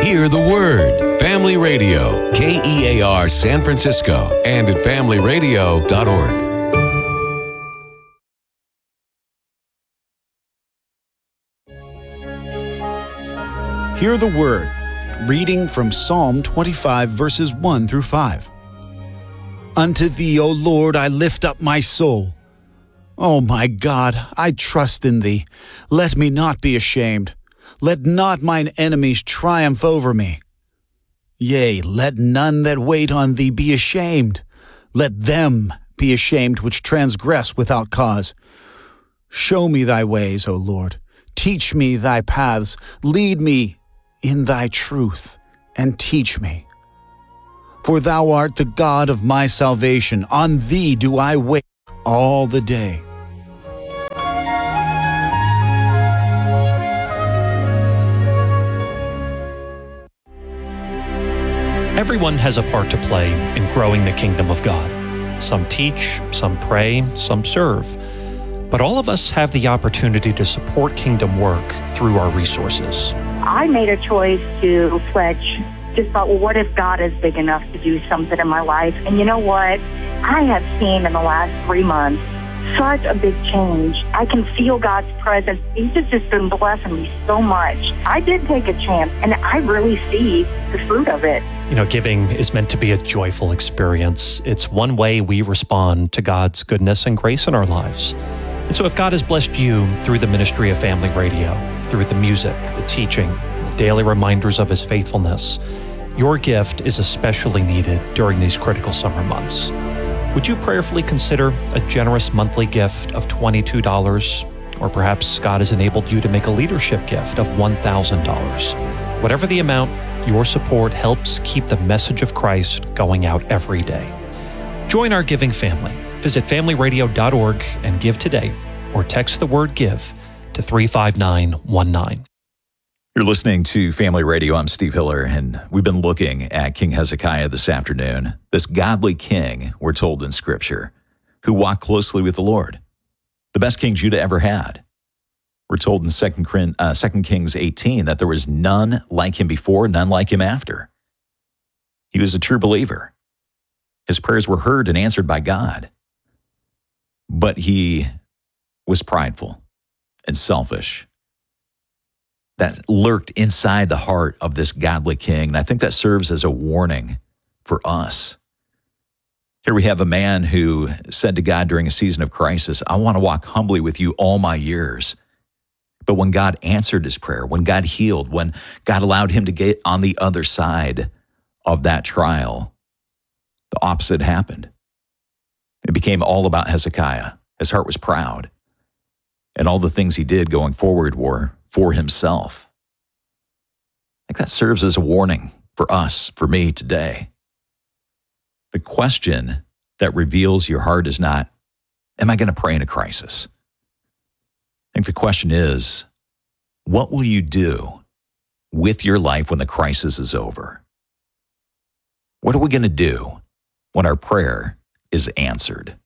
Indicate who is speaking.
Speaker 1: Hear the Word. Family Radio, KEAR San Francisco, and at familyradio.org.
Speaker 2: Hear the Word, reading from Psalm 25, verses 1 through 5. Unto Thee, O Lord, I lift up my soul. O my God, I trust in Thee. Let me not be ashamed. Let not mine enemies triumph over me. Yea, let none that wait on Thee be ashamed. Let them be ashamed which transgress without cause. Show me Thy ways, O Lord. Teach me Thy paths. Lead me in Thy truth, and teach me. For Thou art the God of my salvation. On Thee do I wait all the day.
Speaker 3: Everyone has a part to play in growing the kingdom of God. Some teach, some pray, some serve. But all of us have the opportunity to support kingdom work through our resources.
Speaker 4: I made a choice to pledge. Just thought, well, what if God is big enough to do something in my life? And you know what? I have seen in the last 3 months such a big change. I can feel God's presence. He's just been blessing me so much. I did take a chance, and I really see the fruit of it.
Speaker 3: You know, giving is meant to be a joyful experience. It's one way we respond to God's goodness and grace in our lives. And so if God has blessed you through the ministry of Family Radio, through the music, the teaching, the daily reminders of His faithfulness, your gift is especially needed during these critical summer months. Would you prayerfully consider a generous monthly gift of $22? Or perhaps God has enabled you to make a leadership gift of $1,000. Whatever the amount, your support helps keep the message of Christ going out every day. Join our giving family. Visit familyradio.org and give today, or text the word GIVE to 35919.
Speaker 5: You're listening to Family Radio. I'm Steve Hiller, and we've been looking at King Hezekiah this afternoon. This godly king, we're told in Scripture, who walked closely with the Lord. The best king Judah ever had. We're told in 2 Kings 18 that there was none like him before, none like him after. He was a true believer. His prayers were heard and answered by God. But he was prideful and selfish. That lurked inside the heart of this godly king. And I think that serves as a warning for us. Here we have a man who said to God during a season of crisis, I want to walk humbly with you all my years. But when God answered his prayer, when God healed, when God allowed him to get on the other side of that trial, the opposite happened. It became all about Hezekiah. His heart was proud. And all the things he did going forward were for himself. I think that serves as a warning for us, for me today. The question that reveals your heart is not, am I going to pray in a crisis? I think the question is, what will you do with your life when the crisis is over? What are we going to do when our prayer is answered?